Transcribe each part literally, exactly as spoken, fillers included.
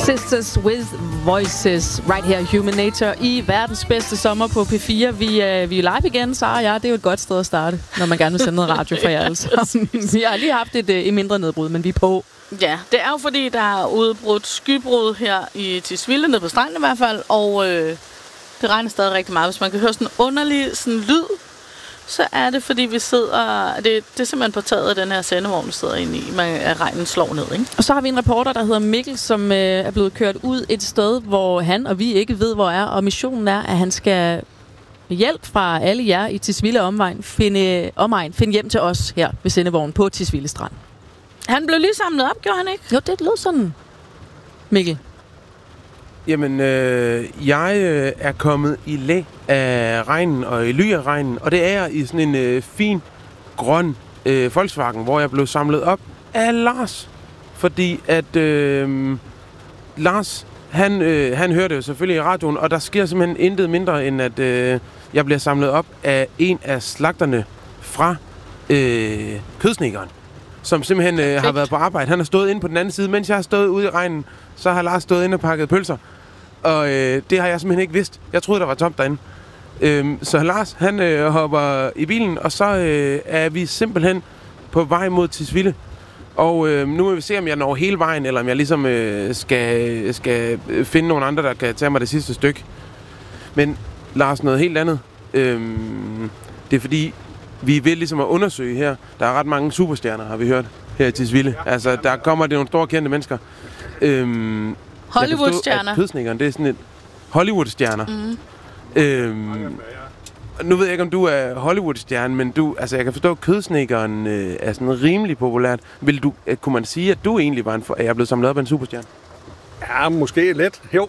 Sisters with Voices, right here, Human Nature, i verdens bedste sommer på P fire. Vi, uh, vi er live igen, Sara og jeg. Det er jo et godt sted at starte, når man gerne vil sende noget radio for jer alle sammen. Vi har lige haft et, et mindre nedbrud, men vi er på. Ja, det er jo fordi, der er udbrudt skybrud her i Tisvilde, nede på stranden i hvert fald, og øh, det regner stadig rigtig meget. Hvis man kan høre sådan en underlig sådan lyd, så er det, fordi vi sidder... Det, det er simpelthen på taget af den her sendevogn, vi sidder inde i, at regnen slår ned, ikke? Og så har vi en reporter, der hedder Mikkel, som øh, er blevet kørt ud et sted, hvor han og vi ikke ved, hvor er. Og missionen er, at han skal med hjælp fra alle jer i Tisvilde omegn finde, omegn, finde hjem til os her ved sendevognen på Tisvilde Strand. Han blev lige samlet op, gjorde han ikke? Jo, det lød sådan. Mikkel? Jamen, øh, jeg øh, er kommet i læ af regnen og i ly af regnen, og det er jeg i sådan en øh, fin, grøn øh, Volkswagen, hvor jeg blev samlet op af Lars. Fordi at øh, Lars, han, øh, han hørte jo selvfølgelig i radioen, og der sker simpelthen intet mindre, end at øh, jeg bliver samlet op af en af slagterne fra øh, Kødsnekeren, som simpelthen øh, har været på arbejde. Han har stået inde på den anden side, mens jeg har stået ude i regnen, så har Lars stået inde og pakket pølser. Og øh, det har jeg simpelthen ikke vidst. Jeg troede, der var tomt derinde. Øhm, så Lars, han øh, hopper i bilen, og så øh, er vi simpelthen på vej mod Tisvilde. Og øh, nu må vi se, om jeg når hele vejen, eller om jeg ligesom øh, skal, skal finde nogle andre, der kan tage mig det sidste stykke. Men Lars, noget helt andet. Øhm, det er fordi, vi vil ligesom at undersøge her. Der er ret mange superstjerner, har vi hørt, her i Tisvilde. Altså, der kommer det nogle store kendte mennesker. Øhm, Hollywood-stjerner. Kødsnekeren, det er sådan et Hollywood-stjerner. Mm. Øhm, nu ved jeg ikke, om du er Hollywood-stjerne, men du, altså, jeg kan forstå, at Kødsnekeren øh, er sådan rimelig populært. Vil du, øh, kunne man sige, at du egentlig var en, at jeg blev samlet op af en superstjerne? Ja, måske lidt. Jo.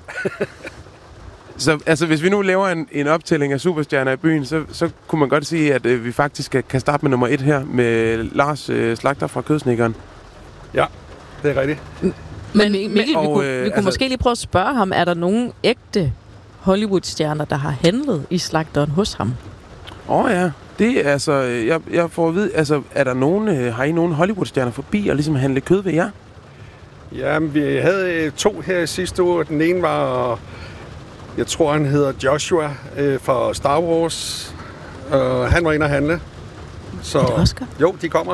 Så altså, hvis vi nu laver en, en optælling af superstjerner i byen, så, så kunne man godt sige, at øh, vi faktisk kan starte med nummer et her, med Lars øh, Slagter fra Kødsnekeren. Ja, det er rigtigt. Men Mikkel, og, vi kunne, øh, vi kunne altså, måske lige prøve at spørge ham, er der nogen ægte Hollywood-stjerner, der har handlet i slagteren hos ham? Åh oh, ja, det er altså, jeg, jeg får at vide, altså, er der nogen, øh, har I nogen Hollywood-stjerner forbi og ligesom handle kød ved jer? Ja, vi havde to her sidste uge. Den ene var, jeg tror han hedder Joshua øh, fra Star Wars. Uh, han var inde at handle. Så, er det Oscar? Jo, de kommer.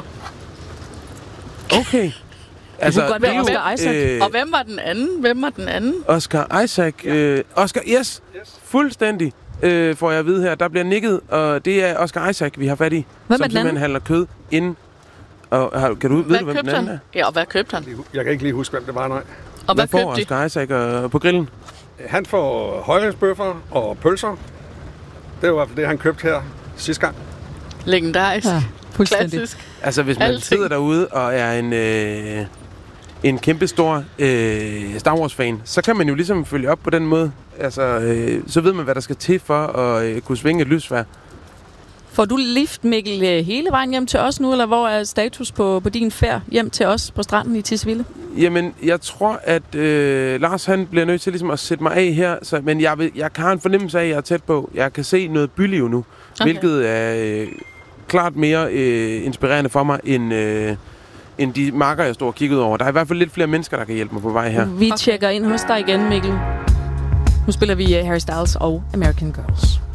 Okay. Altså, det kunne godt være Oscar Isaac. Øh, og hvem var den anden? Hvem var den anden? Oscar Isaac. Ja. Øh, Oscar, yes, yes. Fuldstændig. Øh, får jeg at vide her. Der bliver nikket, og det er Oscar Isaac, vi har fat i. Hvem som er den simpelthen handler kød ind. Og har, kan du ved du, hvem den anden er? Ja, og hvad købte han? Jeg kan ikke lige huske, hvem det var, nej. Og hvad, hvad får købte Oscar Isaac øh, på grillen? Han får højlandsbøffer og pølser. Det var det, han købte her sidste gang. Legendarisk. Ja, fuldstændig. Klassisk. Altså, hvis man Alting. sidder derude og er en... Øh, en kæmpe stor øh, Star Wars-fan, så kan man jo ligesom følge op på den måde. Altså, øh, så ved man, hvad der skal til for at øh, kunne svinge et lysvær. Får du lift, Mikkel, hele vejen hjem til os nu, eller hvor er status på, på din færd hjem til os på stranden i Tisvilde? Jamen, jeg tror, at øh, Lars han bliver nødt til ligesom at sætte mig af her, så, men jeg, vil, jeg kan have en fornemmelse af, at jeg er tæt på. Jeg kan se noget byliv nu, okay. Hvilket er øh, klart mere øh, inspirerende for mig, end... Øh, end de marker, jeg står og kigger ud over. Der er i hvert fald lidt flere mennesker, der kan hjælpe mig på vej her. Vi okay. tjekker ind hos dig igen, Mikkel. Nu spiller vi Harry Styles og American Girls.